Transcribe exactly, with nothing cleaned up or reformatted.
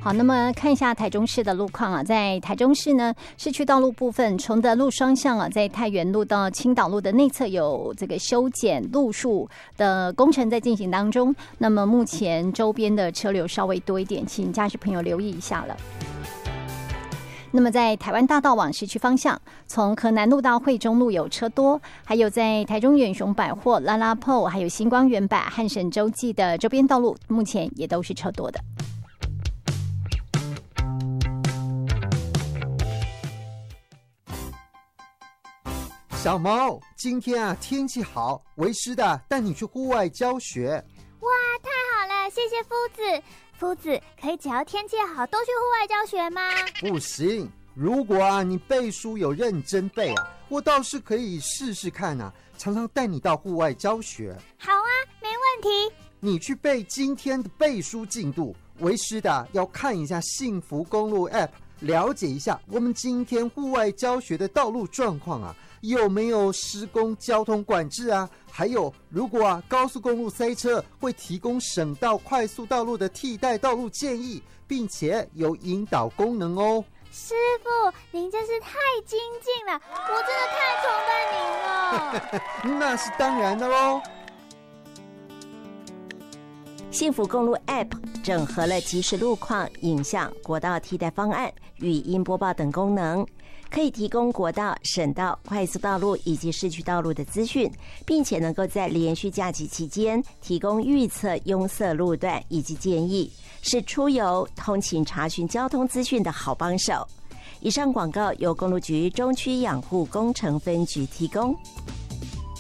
好，那么看一下台中市的路况啊，在台中市呢，市区道路部分，崇德路双向啊，在太原路到青岛路的内侧有这个修剪路树的工程在进行当中。那么目前周边的车流稍微多一点，请驾驶朋友留意一下了。那么在台湾大道往市区方向，从河南路到惠中路有车多，还有在台中远雄百货、拉拉铺，还有星光远百、汉神洲际的周边道路，目前也都是车多的。 小毛，今天啊天气好，为师的带你去户外教学。 哇，太好了，谢谢夫子。夫子，可以只要天气好都去户外教学吗？ 不行，如果啊你背书有认真背啊，我倒是可以试试看啊，常常带你到户外教学。 好啊，没问题。 你去背今天的背书进度，为师的要看一下幸福公路 App， 了解一下我们今天户外教学的道路状况啊，有没有施工交通管制啊？还有，如果啊高速公路塞车，会提供省道、快速道路的替代道路建议，并且有引导功能哦。 师傅，您真是太精进了，我真的太崇拜您了。 那是当然的喽。 幸福公路 App 整合了即时路况、影像、国道替代方案、语音播报等功能，可以提供国道、省道、快速道路以及市区道路的资讯，并且能够在连续假期期间提供预测拥塞路段以及建议，是出游、通勤查询交通资讯的好帮手。以上广告由公路局中区养护工程分局提供。